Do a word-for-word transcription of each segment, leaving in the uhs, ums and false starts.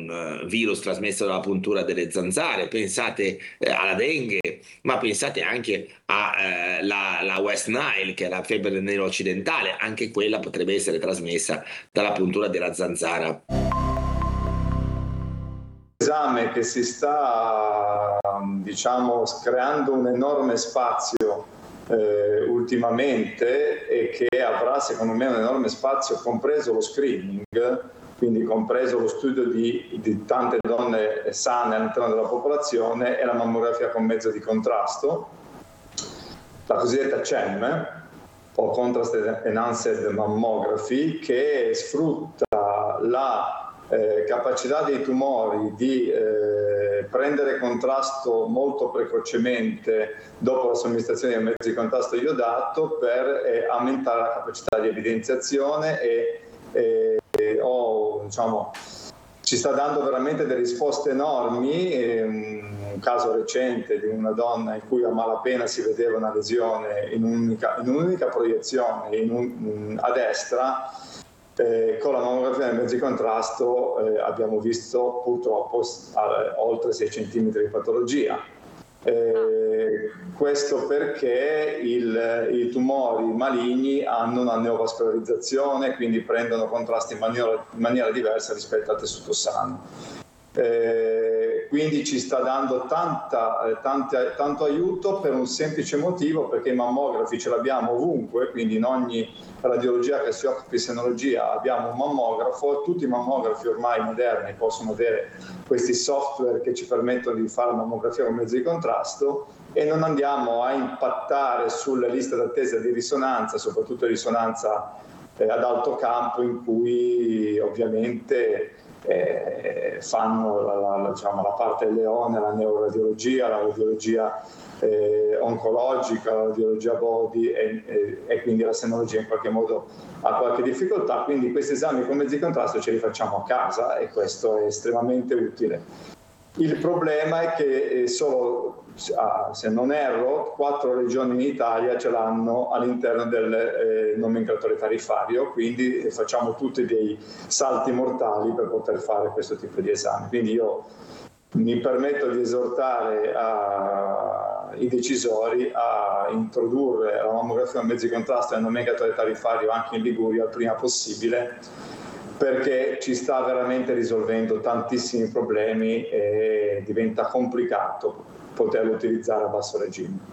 un uh, virus trasmesso dalla puntura delle zanzare, pensate eh, alla dengue, ma pensate anche alla eh, West Nile, che è la febbre del Nilo occidentale, anche quella potrebbe essere trasmessa dalla puntura della zanzara. Esame che si sta, diciamo, creando un enorme spazio eh, ultimamente e che avrà secondo me un enorme spazio, compreso lo screening, quindi compreso lo studio di, di tante donne sane all'interno della popolazione, è la mammografia con mezzo di contrasto, la cosiddetta C E M, o Contrast Enhanced Mammography, che sfrutta la Eh, capacità dei tumori di eh, prendere contrasto molto precocemente dopo la somministrazione di mezzi di contrasto iodato per eh, aumentare la capacità di evidenziazione e, e o, diciamo, ci sta dando veramente delle risposte enormi. E, un caso recente di una donna in cui a malapena si vedeva una lesione in un'unica, in un'unica proiezione in un, a destra. Eh, con la mammografia nel mezzo di contrasto eh, abbiamo visto purtroppo eh, oltre sei centimetri di patologia. Eh, questo perché il, i tumori maligni hanno una neovascolarizzazione, quindi prendono contrasti in maniera, in maniera diversa rispetto al tessuto sano. Eh, quindi ci sta dando tanta, eh, tante, tanto aiuto per un semplice motivo, perché i mammografi ce l'abbiamo ovunque, quindi in ogni radiologia che si occupi di senologia abbiamo un mammografo. Tutti i mammografi ormai moderni possono avere questi software che ci permettono di fare la mammografia con mezzo di contrasto e non andiamo a impattare sulle liste d'attesa di risonanza, soprattutto risonanza eh, ad alto campo, in cui ovviamente Eh, fanno la, la, diciamo, la parte del leone, la neuroradiologia, la radiologia eh, oncologica, la radiologia body e, e, e quindi la senologia in qualche modo ha qualche difficoltà. Quindi questi esami con mezzi di contrasto ce li facciamo a casa e questo è estremamente utile. Il problema è che solo, se non erro, quattro regioni in Italia ce l'hanno all'interno del eh, nomenclatore tariffario, quindi facciamo tutti dei salti mortali per poter fare questo tipo di esami. Quindi io mi permetto di esortare a, i decisori a introdurre la mammografia a mezzi di contrasto nel nomenclatore tariffario anche in Liguria il prima possibile, perché ci sta veramente risolvendo tantissimi problemi e diventa complicato poterlo utilizzare a basso regime.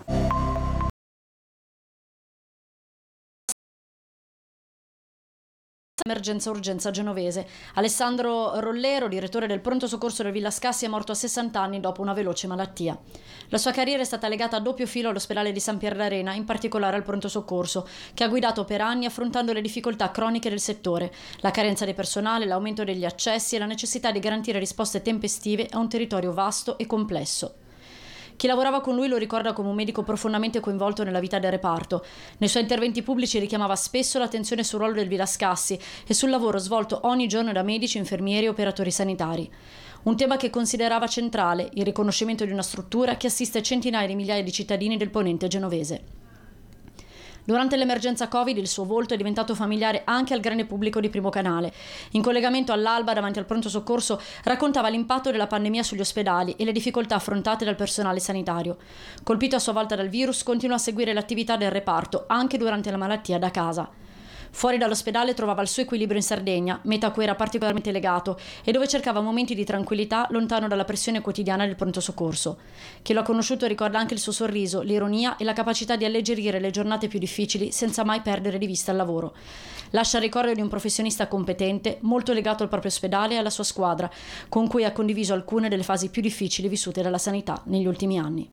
Emergenza urgenza genovese. Alessandro Rollero, direttore del pronto soccorso del Villa Scassi, è morto a sessanta anni dopo una veloce malattia. La sua carriera è stata legata a doppio filo all'ospedale di San Pierdarena, in particolare al pronto soccorso, che ha guidato per anni affrontando le difficoltà croniche del settore, la carenza di personale, l'aumento degli accessi e la necessità di garantire risposte tempestive a un territorio vasto e complesso. Chi lavorava con lui lo ricorda come un medico profondamente coinvolto nella vita del reparto. Nei suoi interventi pubblici richiamava spesso l'attenzione sul ruolo del Villa Scassi e sul lavoro svolto ogni giorno da medici, infermieri e operatori sanitari. Un tema che considerava centrale, il riconoscimento di una struttura che assiste centinaia di migliaia di cittadini del ponente genovese. Durante l'emergenza Covid il suo volto è diventato familiare anche al grande pubblico di Primo Canale. In collegamento all'alba davanti al pronto soccorso raccontava l'impatto della pandemia sugli ospedali e le difficoltà affrontate dal personale sanitario. Colpito a sua volta dal virus, continua a seguire l'attività del reparto anche durante la malattia da casa. Fuori dall'ospedale trovava il suo equilibrio in Sardegna, meta a cui era particolarmente legato, e dove cercava momenti di tranquillità lontano dalla pressione quotidiana del pronto soccorso. Chi lo ha conosciuto ricorda anche il suo sorriso, l'ironia e la capacità di alleggerire le giornate più difficili senza mai perdere di vista il lavoro. Lascia il ricordo di un professionista competente, molto legato al proprio ospedale e alla sua squadra, con cui ha condiviso alcune delle fasi più difficili vissute dalla sanità negli ultimi anni.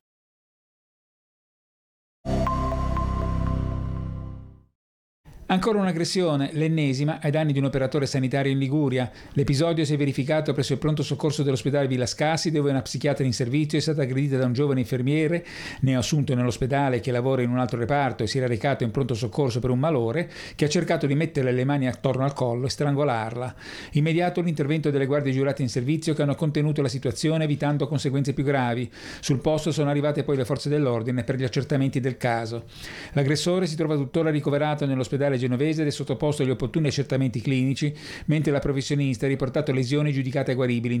Ancora un'aggressione, l'ennesima, ai danni di un operatore sanitario in Liguria. L'episodio si è verificato presso il pronto soccorso dell'ospedale Villa Scassi, dove una psichiatra in servizio è stata aggredita da un giovane infermiere neoassunto nell'ospedale che lavora in un altro reparto e si era recato in pronto soccorso per un malore, che ha cercato di metterle le mani attorno al collo e strangolarla. Immediato l'intervento delle guardie giurate in servizio che hanno contenuto la situazione evitando conseguenze più gravi. Sul posto sono arrivate poi le forze dell'ordine per gli accertamenti del caso. L'aggressore si trova tuttora ricoverato nell'ospedale genovese ed è sottoposto agli opportuni accertamenti clinici, mentre la professionista ha riportato lesioni giudicate guaribili